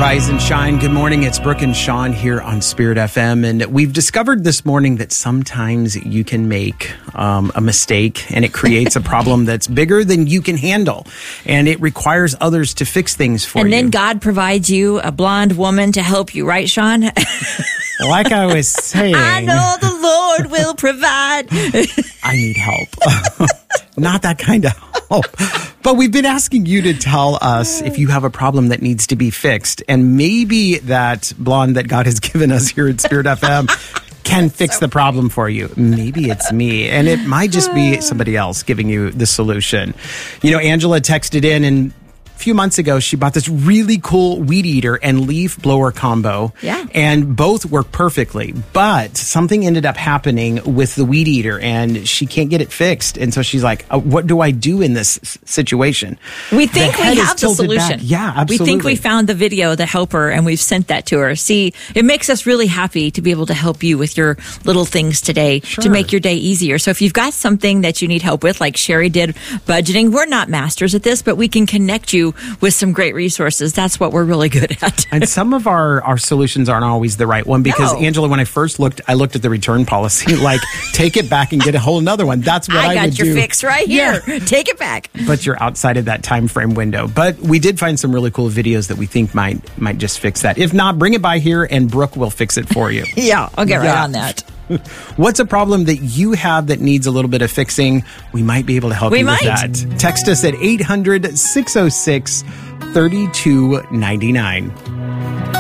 Rise and shine. Good morning. It's Brooke and Sean here on Spirit FM. And we've discovered this morning that sometimes you can make a mistake and it creates a problem that's bigger than you can handle. And it requires others to fix things for you. And then God provides you a blonde woman to help you, right, Sean? Like I was saying, I know the Lord will provide. I need help. Not that kind of help. But we've been asking you to tell us if you have a problem that needs to be fixed. And maybe that blonde that God has given us here at Spirit FM can fix the problem for you. Maybe it's me. And it might just be somebody else giving you the solution. You know, Angela texted in and a few months ago, she bought this really cool weed eater and leaf blower combo. Yeah. And both work perfectly. But something ended up happening with the weed eater and she can't get it fixed. And so she's like, what do I do in this situation? We think we have the solution. Back. Yeah, absolutely. We think we found the video, the helper, and we've sent that to her. See, it makes us really happy to be able to help you with your little things today to make your day easier. So if you've got something that you need help with, like Sherry did budgeting, we're not masters at this, but we can connect you with some great resources. That's what we're really good at. And some of our solutions aren't always the right one because, Angela, when I first looked, I looked at the return policy, like take it back and get a whole another one. That's what I would do. I got your fix right here. Yeah. Take it back. But you're outside of that time frame window. But we did find some really cool videos that we think might just fix that. If not, bring it by here and Brooke will fix it for you. Yeah, I'll get right on that. What's a problem that you have that needs a little bit of fixing? We might be able to help you with that. Text us at 800-606-3299.